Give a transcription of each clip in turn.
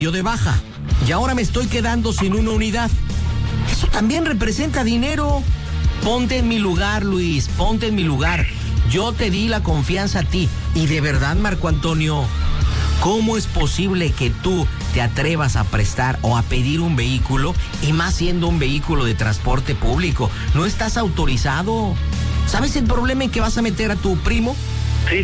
dio de baja y ahora me estoy quedando sin una unidad. Eso también representa dinero. Ponte en mi lugar, Luis, ponte en mi lugar. Yo te di la confianza a ti. Y de verdad, Marco Antonio, ¿cómo es posible que tú te atrevas a prestar o a pedir un vehículo, y más siendo un vehículo de transporte público? No estás autorizado. ¿Sabes el problema en que vas a meter a tu primo? Sí,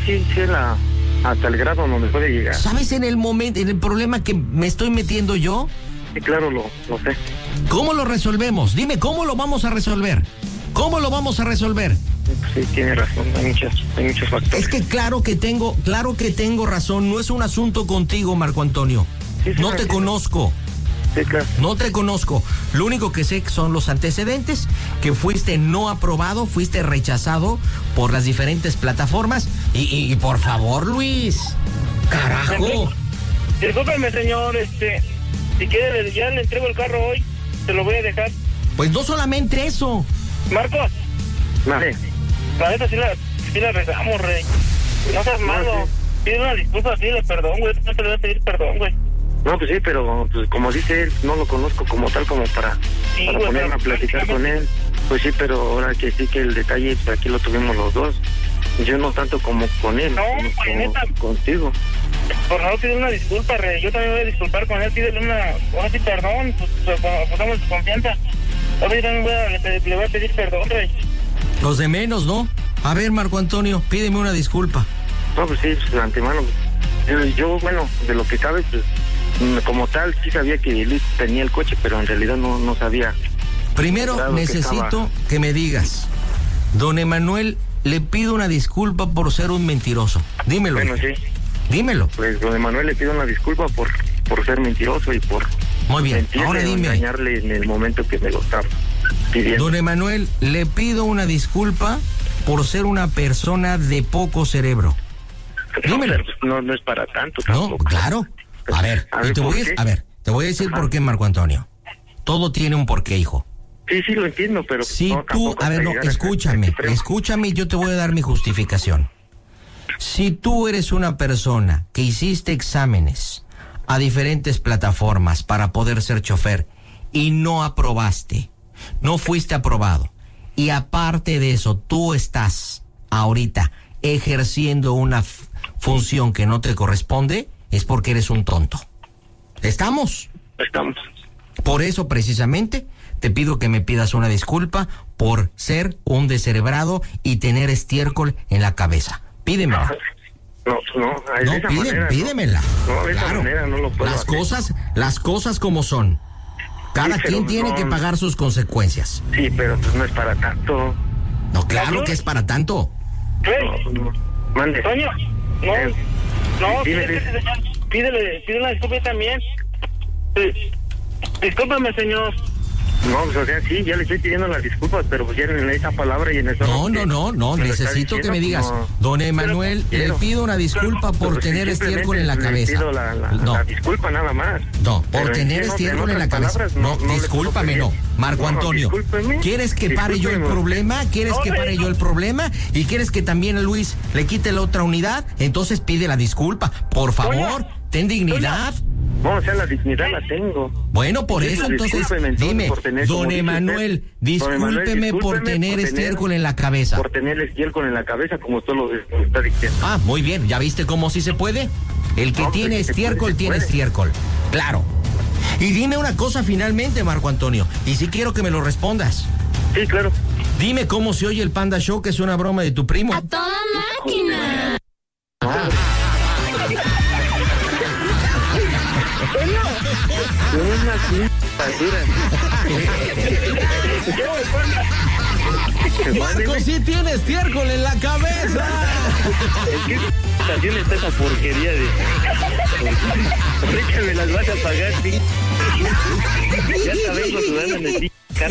hasta el grado donde puede llegar. ¿Sabes en el problema que me estoy metiendo yo? Sí, claro, lo sé. ¿Cómo lo resolvemos? Dime, ¿cómo lo vamos a resolver? ¿Cómo lo vamos a resolver? Sí, tiene razón, hay muchos factores. Es que claro que tengo razón. No es un asunto contigo, Marco Antonio. Sí, no te conozco. Sí, claro. No te conozco. Lo único que sé son los antecedentes, que fuiste no aprobado, fuiste rechazado por las diferentes plataformas. Y por favor, Luis, carajo. Discúlpeme, señor, si quiere, ya le entrego el carro hoy, se lo voy a dejar. Pues no solamente eso. Marcos. Vale. La neta sí la regamos, rey. No seas malo. Sí. Pide una disculpa, pídele perdón, güey. No te le voy a pedir perdón, güey. No, pues sí, pero pues, como dice él, no lo conozco como tal, como para ponerme a platicar con él. Pues sí, pero ahora que sí que el detalle, pues aquí lo tuvimos los dos. Yo no tanto como con él, no, como neta, contigo. Por favor, pide una disculpa, rey. Yo también voy a disculpar con él. Pídele ahora sí perdón, pues damos su confianza. Ahora yo también le voy a pedir perdón, rey. Los de menos, ¿no? A ver, Marco Antonio, pídeme una disculpa. No, pues sí, pues, de antemano. Yo, bueno, de lo que cabe, pues, como tal, sí sabía que Luis tenía el coche, pero en realidad no sabía. Primero necesito que me digas, don Emanuel, le pido una disculpa por ser un mentiroso. Dímelo. Bueno, sí. Dímelo. Pues don Emanuel le pido una disculpa por ser mentiroso y por muy bien, ahora dime. Engañarle en el momento que me lo estaba pidiendo. Don Emanuel, le pido una disculpa por ser una persona de poco cerebro. Dímelo. No es para tanto tampoco. No, claro. A ver, te voy a decir por qué, Marco Antonio. Todo tiene un porqué, hijo. Sí, lo entiendo, pero... Si tú, escúchame y yo te voy a dar mi justificación. Si tú eres una persona que hiciste exámenes a diferentes plataformas para poder ser chofer y no aprobaste, no fuiste aprobado, y aparte de eso tú estás ahorita ejerciendo una función que no te corresponde, es porque eres un tonto. ¿Estamos? Estamos. Por eso precisamente te pido que me pidas una disculpa por ser un descerebrado y tener estiércol en la cabeza. Pídemela. Pídemela. No, de esa manera no lo puedo hacer. Las cosas como son. Cada quien tiene que pagar sus consecuencias. Sí, pero pues no es para tanto. No, claro que es para tanto. No. Mande. Toño, pídele una disculpa también. Discúlpame, señor. No, pues, o sea, sí, ya le estoy pidiendo las disculpas, pero pues ya en esa palabra y en eso... No, necesito que me digas, don Emanuel, le pido una disculpa por tener estiércol en la cabeza. Le pido la disculpa nada más. No, por tener estiércol en la cabeza. No, discúlpame, no. Marco Antonio, ¿quieres que pare yo el problema? ¿Quieres que pare yo el problema? ¿Y quieres que también a Luis le quite la otra unidad? Entonces pide la disculpa. Por favor, ten dignidad. No, o sea, la dignidad la tengo. Bueno, por eso entonces, dime, don Emanuel, discúlpeme por tener estiércol en la cabeza. Por tener estiércol en la cabeza, como tú lo está diciendo. Ah, muy bien, ¿ya viste cómo sí se puede? El que tiene estiércol, tiene estiércol. Claro. Y dime una cosa finalmente, Marco Antonio, y sí quiero que me lo respondas. Sí, claro. Dime cómo se oye el Panda Show, que es una broma de tu primo. ¡A toda máquina! Marco sí tiene estiércol en la cabeza. ¿Qué estación está esa porquería de... que me las vas a pagar, sí? Ya te vengo sudando en el cara.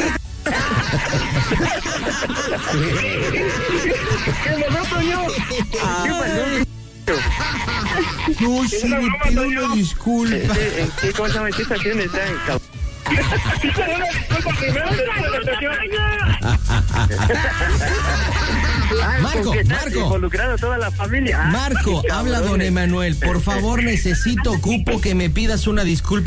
¿Qué pasó, Toño? ¿Qué pasó? No, sí, le pido una disculpa. ¿Cómo se llama? ¿Qué estación está en Una disculpa primero de la presentación. Marco, involucrado toda la familia. Marco, habla don Emanuel. Por favor, ocupo que me pidas una disculpa.